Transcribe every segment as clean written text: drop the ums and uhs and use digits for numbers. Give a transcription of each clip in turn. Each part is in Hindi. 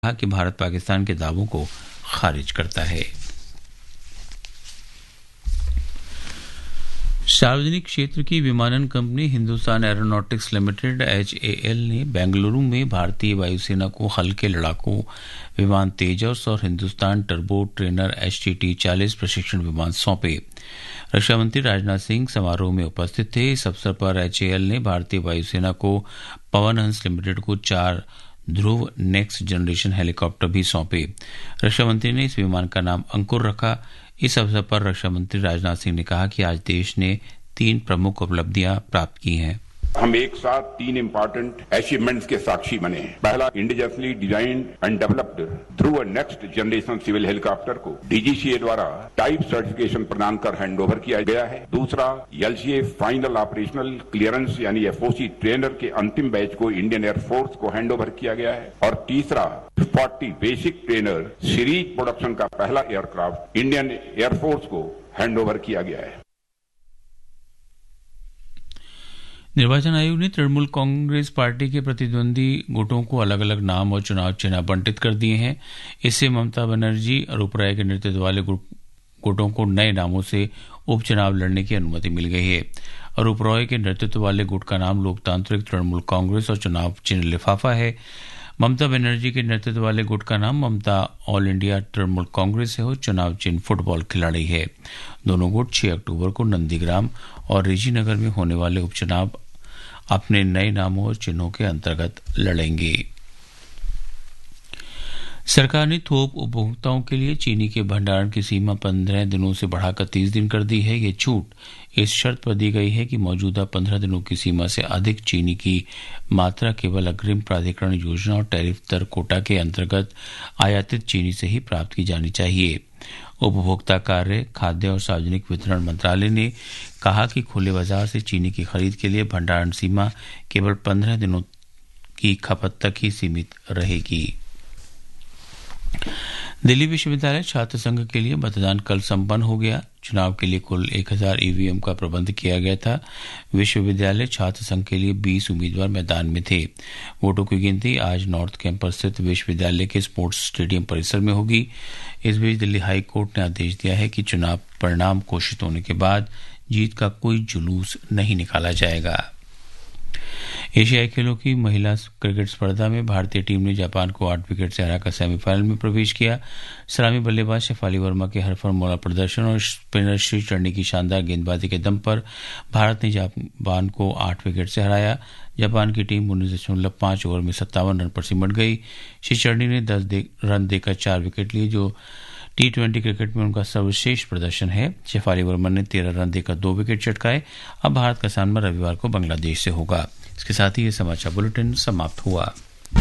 कहा कि भारत पाकिस्तान के दावों को खारिज करता है। सार्वजनिक क्षेत्र की विमानन company Hindustan aeronautics limited HAL ने बेंगलुरु में भारतीय वायुसेना को हल्के लड़ाकू विमान तेजस और हिंदुस्तान टर्बो ट्रेनर HTT-40 प्रशिक्षण विमान सौंपे। रक्षा मंत्री राजनाथ सिंह समारोह में उपस्थित थे। इस अवसर पर HAL ने भारतीय वायुसेना को पवन हंस लिमिटेड को 4 ध्रुव नेक्स्ट जनरेशन हेलीकॉप्टर भी सौंपे। रक्षा मंत्री ने इस विमान का नाम अंकुर रखा। इस अवसर पर रक्षा मंत्री राजनाथ सिंह ने कहा कि आज देश ने 3 प्रमुख उपलब्धियां प्राप्त की हैं। हम एक साथ 3 इम्पोर्टेंट अचीवमेंट्स के साक्षी बने हैं। पहला, indigenously designed and developed Dhruv next generation civil helicopter को DGCA द्वारा टाइप सर्टिफिकेशन प्रदान कर हैंडओवर किया गया है। दूसरा, LCA फाइनल ऑपरेशनल क्लियरेंस यानी FOC ट्रेनर के अंतिम बैच को इंडियन एयरफोर्स को हैंडओवर किया गया है। और तीसरा, 40 बेसिक ट्रेनर सीरीज प्रोडक्शन का पहला एयरक्राफ्ट इंडियन एयरफोर्स को हैंडओवर किया गया है। निर्वाचन आयोग ने तृणमूल कांग्रेस पार्टी के प्रतिद्वंदी गुटों को अलग अलग नाम और चुनाव चिन्ह आवंटित कर दिए हैं। इससे ममता बनर्जी और उपराय के नेतृत्व वाले गुटों को नए नामों से उपचुनाव लड़ने की अनुमति मिल गई है। और उपराय के नेतृत्व वाले गुट का नाम लोकतांत्रिक तृणमूल कांग्रेस और चुनाव चिन्ह लिफाफा है। ममता बनर्जी के नेतृत्व वाले गुट का नाम ममता ऑल इंडिया तृणमूल कांग्रेस है और चुनाव चिन्ह फुटबॉल खिलाड़ी है। दोनों गुट 6 अक्टूबर को नंदीग्राम और रिजीनगर में होने वाले उपचुनाव अपने नए नामों और चिन्हों के अंतर्गत लड़ेंगे। सरकार ने थोक उपभोक्ताओं के लिए चीनी के भंडारण की सीमा 15 दिनों से बढ़ाकर 30 दिन कर दी है। ये छूट इस शर्त पर दी गई है कि मौजूदा 15 दिनों की सीमा से अधिक चीनी की मात्रा केवल अग्रिम प्राधिकरण योजना और टैरिफ दर कोटा के अंतर्गत आयातित चीनी से ही प्राप्त की जानी चाहिए। उपभोक्ता कार्य, खाद्य और सार्वजनिक वितरण मंत्रालय ने कहा कि खुले बाजार से चीनी की खरीद के लिए भंडारण सीमा केवल 15 दिनों की खपत तक ही सीमित रहेगी। दिल्ली विश्वविद्यालय छात्र संघ के लिए मतदान कल संपन्न हो गया। चुनाव के लिए कुल 1000 EVM का प्रबंध किया गया था। विश्वविद्यालय छात्र संघ के लिए 20 उम्मीदवार मैदान में थे। वोटों की गिनती आज नॉर्थ कैंपस स्थित विश्वविद्यालय के स्पोर्ट्स स्टेडियम परिसर में होगी। इस बीच दिल्ली हाई कोर्ट ने आदेश दिया है कि चुनाव परिणाम घोषित होने के बाद जीत का कोई जुलूस नहीं निकाला जाएगा। एशियाई खेलों की महिला क्रिकेट स्पर्धा में भारतीय टीम ने जापान को 8 विकेट से हराकर सेमीफाइनल में प्रवेश किया। सलामी बल्लेबाज शेफाली वर्मा के हरफनमौला प्रदर्शन और स्पिनर श्री चंडी की शानदार गेंदबाजी के दम पर भारत ने जापान को 8 विकेट से हराया। जापान की टीम 19.5 ओवर में 57 रन पर सिमट गई। श्री चंडी ने 10 रन देकर 4 विकेट लिए, जो T20 क्रिकेट में उनका सर्वश्रेष्ठ प्रदर्शन है। शेफाली वर्मन ने 13 रन देकर 2 विकेट चटकाए। अब भारत का सामना रविवार को बांग्लादेश से होगा। इसके साथ ही ये समाचार बुलेटिन समाप्त हुआ।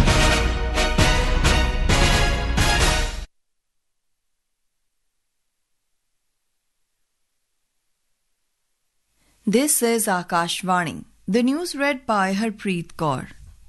This is Akashvani. The news read by Harpreet Kaur.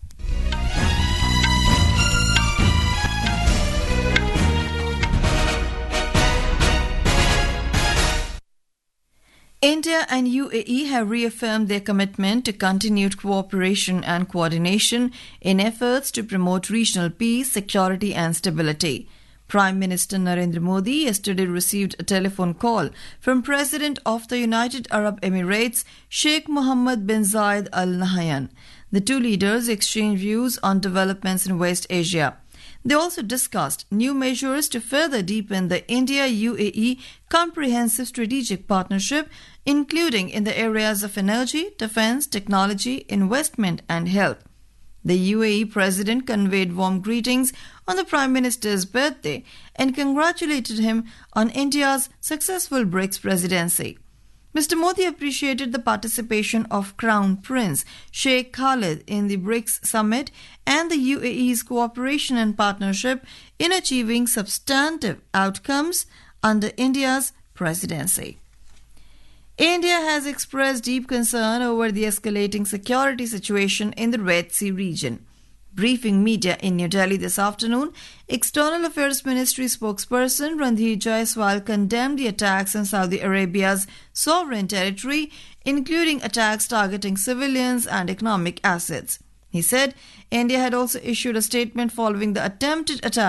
India and UAE have reaffirmed their commitment to continued cooperation and coordination in efforts to promote regional peace, security and stability. Prime Minister Narendra Modi yesterday received a telephone call from President of the United Arab Emirates, Sheikh Mohammed bin Zayed Al Nahyan. The two leaders exchanged views on developments in West Asia. They also discussed new measures to further deepen the India-UAE comprehensive strategic partnership, including in the areas of energy, defense, technology, investment and health. The UAE President conveyed warm greetings on the Prime Minister's birthday and congratulated him on India's successful BRICS presidency. Mr. Modi appreciated the participation of Crown Prince Sheikh Khalid in the BRICS summit and the UAE's cooperation and partnership in achieving substantive outcomes under India's presidency. India has expressed deep concern over the escalating security situation in the Red Sea region. Briefing media in New Delhi this afternoon, External Affairs Ministry spokesperson Randhir Jaiswal condemned the attacks on Saudi Arabia's sovereign territory, including attacks targeting civilians and economic assets. He said India had also issued a statement following the attempted attack